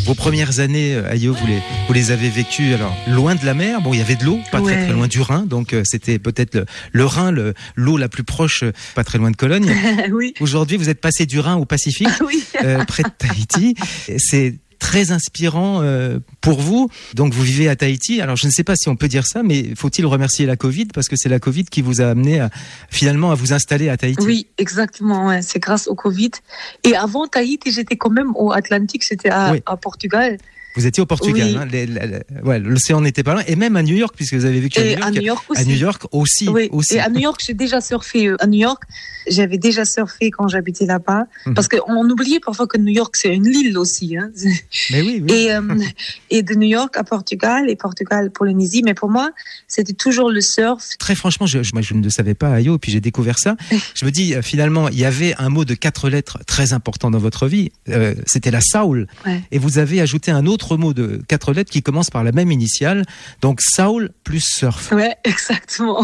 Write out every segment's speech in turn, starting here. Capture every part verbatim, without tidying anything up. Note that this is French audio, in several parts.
Vos premières années à Ayo, vous les, vous les avez vécues alors loin de la mer. Bon, il y avait de l'eau, pas ouais. très très loin du Rhin, donc euh, c'était peut-être le, le Rhin, le, l'eau la plus proche, euh, pas très loin de Cologne. Oui. Aujourd'hui, vous êtes passé du Rhin au Pacifique, oui. euh, près de Tahiti. C'est très inspirant euh, pour vous. Donc vous vivez à Tahiti. Alors je ne sais pas si on peut dire ça, mais faut-il remercier la Covid parce que c'est la Covid qui vous a amené à, finalement à vous installer à Tahiti. Oui, exactement. Ouais. C'est grâce au Covid. Et avant Tahiti, j'étais quand même au Atlantique. J'étais à, oui. à Portugal. Vous étiez au Portugal, oui. hein, les, les, les, ouais, l'océan n'était pas loin, et même à New York, puisque vous avez vécu à New York. À New York aussi. À New York aussi. Oui. aussi. Et à New York, j'ai déjà surfé. À New York, j'avais déjà surfé quand j'habitais là-bas, mm-hmm. parce qu'on oubliait parfois que New York c'est une île aussi. Hein. Mais oui. oui. Et, euh, et de New York à Portugal et Portugal Polynésie, mais pour moi, c'était toujours le surf. Très franchement, je, je, moi, je ne le savais pas, Ayo, puis j'ai découvert ça. Je me dis, finalement, il y avait un mot de quatre lettres très important dans votre vie. Euh, c'était la soul. Ouais. Et vous avez ajouté un autre mot de quatre lettres qui commence par la même initiale, donc soul plus surf. Ouais, exactement.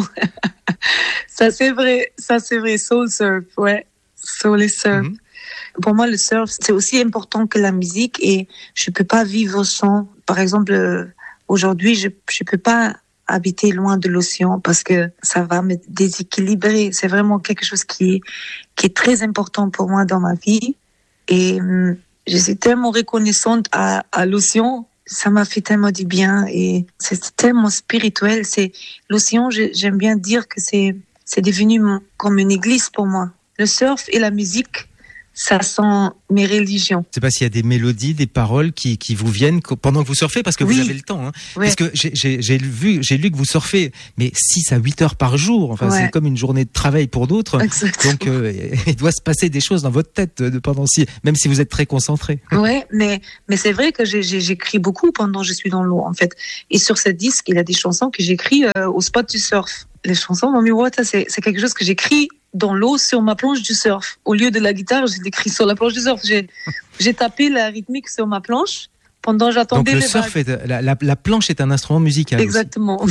Ça c'est vrai, ça c'est vrai, soul surf, ouais, soul et surf. Mm-hmm. Pour moi, le surf c'est aussi important que la musique et je peux pas vivre sans. Par exemple, aujourd'hui, je je peux pas habiter loin de l'océan parce que ça va me déséquilibrer. C'est vraiment quelque chose qui est qui est très important pour moi dans ma vie et hum, je suis tellement reconnaissante à à l'océan. Ça m'a fait tellement du bien et c'est tellement spirituel. C'est l'océan. J'aime bien dire que c'est c'est devenu mon, comme une église pour moi. Le surf et la musique, ça sent mes religions. Je ne sais pas s'il y a des mélodies, des paroles qui qui vous viennent pendant que vous surfez parce que oui. vous avez le temps. Hein. Ouais. Parce que j'ai j'ai j'ai vu j'ai lu que vous surfez mais six à huit heures par jour. Enfin ouais. c'est comme une journée de travail pour d'autres. Exactement. Donc euh, il doit se passer des choses dans votre tête de pendant si même si vous êtes très concentré. Ouais, mais mais c'est vrai que j'ai, j'ai j'écris beaucoup pendant que je suis dans l'eau en fait. Et sur ce disque, il y a des chansons que j'écris euh, au spot du surf. Les chansons Mommy Water, c'est c'est quelque chose que j'écris dans l'eau sur ma planche du surf. Au lieu de la guitare, j'ai écrit sur la planche du surf. J'ai, j'ai tapé la rythmique sur ma planche pendant j'attendais les les surf vagues. Est, la, la, la planche est un instrument musical. Exactement.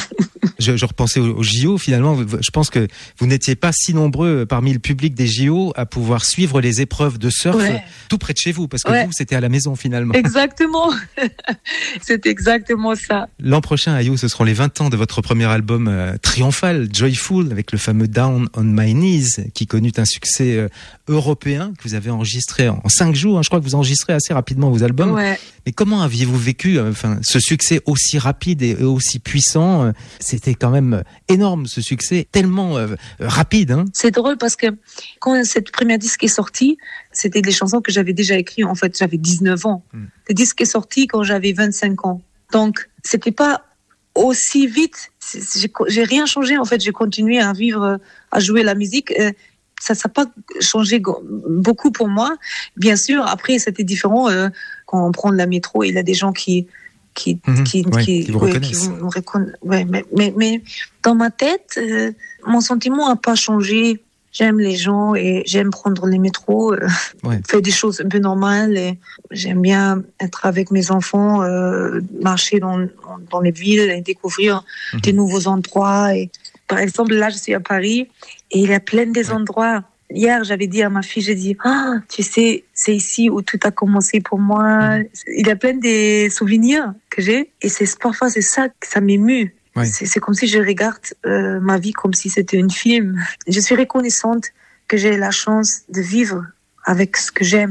je, je repensais au, au J O, finalement, je pense que vous n'étiez pas si nombreux parmi le public des J O à pouvoir suivre les épreuves de surf ouais. tout près de chez vous, parce que ouais. vous, c'était à la maison finalement. Exactement. C'est exactement ça. L'an prochain, Ayo, ce seront les vingt ans de votre premier album euh, triomphal, Joyful, avec le fameux Down on My Knees, qui connut un succès euh, européen, que vous avez enregistré en cinq jours. Hein, je crois que vous enregistrez assez rapidement vos albums. Ouais. Mais comment aviez-vous vécu euh, enfin, ce succès aussi rapide et aussi puissant euh, C'était quand même énorme, ce succès, tellement euh, rapide. Hein. C'est drôle parce que quand cette première disque est sortie, c'était des chansons que j'avais déjà écrites. En fait, j'avais dix-neuf ans. Mm. Le disque est sorti quand j'avais vingt-cinq ans. Donc, c'était pas aussi vite. J'ai, j'ai rien changé. En fait, j'ai continué à vivre, à jouer la musique. Ça n'a pas changé beaucoup pour moi. Bien sûr, après, c'était différent. Euh, quand on prend la métro, il y a des gens qui qui mmh, qui ouais, qui, qui vous ouais, reconnaissent. Qui vous reconna... ouais, mais, mais mais dans ma tête, euh, mon sentiment n'a pas changé. J'aime les gens et j'aime prendre les métros, euh, ouais. faire des choses un peu normales. Et j'aime bien être avec mes enfants, euh, marcher dans dans les villes et découvrir mmh. des nouveaux endroits. Et par exemple, là, je suis à Paris et il y a plein des ouais. endroits. Hier, j'avais dit à ma fille, j'ai dit, ah, tu sais, c'est ici où tout a commencé pour moi. Mmh. Il y a plein des souvenirs que j'ai et c'est parfois c'est ça que ça m'émue. Oui. C'est, c'est comme si je regarde euh, ma vie comme si c'était un film. Je suis reconnaissante que j'ai la chance de vivre avec ce que j'aime.